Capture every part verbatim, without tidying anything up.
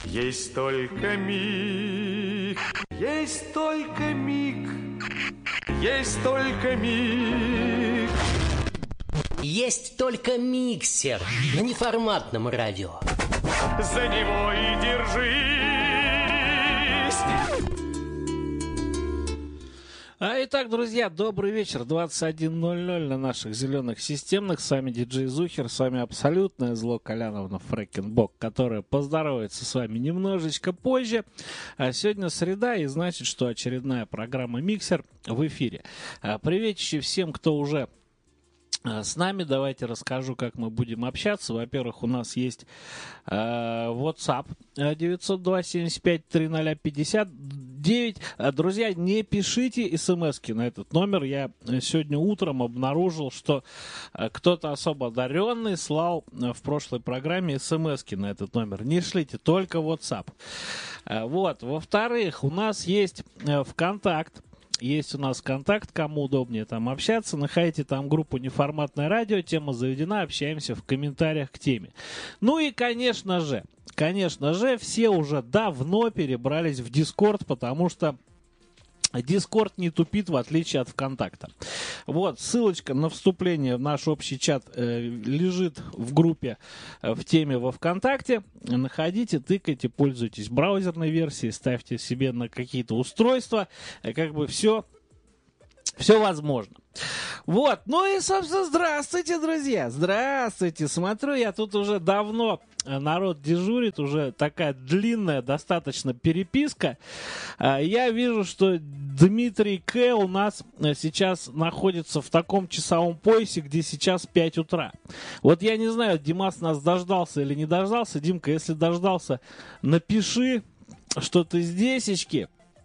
Есть только миг, есть только миг, есть только миг. Есть только миксер на неформатном радио. За него и держись. А итак, друзья, добрый вечер. двадцать один ноль ноль на наших зеленых системных. С вами диджей Зухер, с вами абсолютное зло Коляновна Фрэкенбок, которая поздоровается с вами немножечко позже. А сегодня среда, и значит, что очередная программа «Миксер» в эфире. Приветище всем, кто уже с нами. Давайте расскажу, как мы будем общаться. Во-первых, у нас есть э, WhatsApp девятьсот два семьдесят пять тридцать пятьдесят девять. Друзья, не пишите смски на этот номер. Я сегодня утром обнаружил, что кто-то особо одаренный слал в прошлой программе смски на этот номер. Не шлите, только WhatsApp. Вот. Во-вторых, у нас есть ВКонтакт. Есть у нас контакт, кому удобнее там общаться. Находите там группу «Неформатное радио». Тема заведена, общаемся в комментариях к теме. Ну и, конечно же, конечно же, все уже давно перебрались в Discord, потому что Discord не тупит, в отличие от ВКонтакта. Вот, ссылочка на вступление в наш общий чат э, лежит в группе э, в теме во ВКонтакте. Находите, тыкайте, пользуйтесь браузерной версией, ставьте себе на какие-то устройства. Э, как бы все, все возможно. Вот, ну и, собственно, здравствуйте, друзья, здравствуйте. Смотрю, я тут уже давно, народ дежурит, уже такая длинная достаточно переписка. Я вижу, что Дмитрий К. у нас сейчас находится в таком часовом поясе, где сейчас пять утра. Вот я не знаю, Димас нас дождался или не дождался. Димка, если дождался, напиши, что ты здесечки.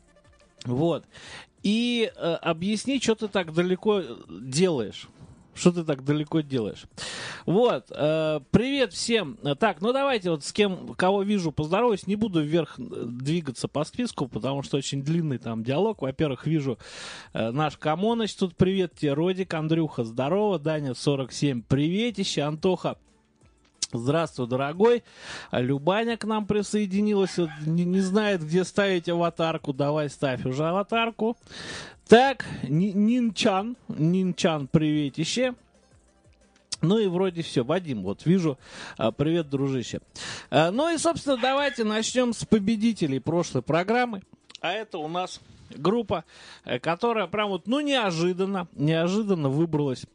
Вот. И э, объясни, что ты так далеко делаешь. Что ты так далеко делаешь. Вот. Э, привет всем. Так, ну давайте вот с кем, кого вижу, поздороваюсь. Не буду вверх двигаться по списку, потому что очень длинный там диалог. Во-первых, вижу э, наш Камоныч. Тут привет тебе, Родик. Андрюха, здорово. Даня, сорок семь, приветище. Антоха, здравствуй, дорогой. Любаня к нам присоединилась. Не, не знает, где ставить аватарку. Давай ставь уже аватарку. Так, Нинчан. Нинчан, приветище. Ну и вроде все. Вадим, вот вижу. Привет, дружище. Ну и, собственно, давайте начнем с победителей прошлой программы. А это у нас группа, которая прям вот, ну, неожиданно, неожиданно выбралась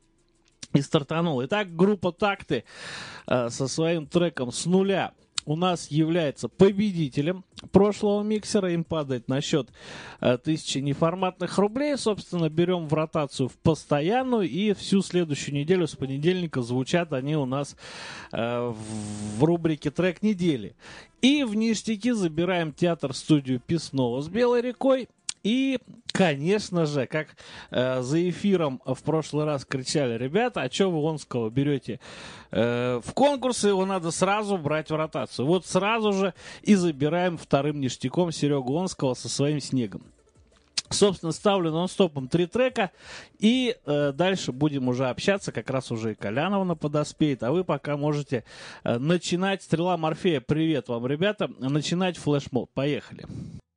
и стартанул. Итак, группа «Такты» э, со своим треком «С нуля» у нас является победителем прошлого миксера. Им падает на счет э, тысячи неформатных рублей. Собственно, берем в ротацию в постоянную. И всю следующую неделю с понедельника звучат они у нас э, в рубрике «Трек недели». И в ништяки забираем театр-студию Песного с Белой рекой. И, конечно же, как э, за эфиром в прошлый раз кричали ребята, а что вы Онского берете э, в конкурсы, его надо сразу брать в ротацию. Вот сразу же и забираем вторым ништяком Серегу Онского со своим «Снегом». Собственно, ставлю нон-стопом три трека, и э, дальше будем уже общаться, как раз уже и Коляновна подоспеет, а вы пока можете э, начинать. Стрела Морфея, привет вам, ребята, начинать флешмоб. Поехали.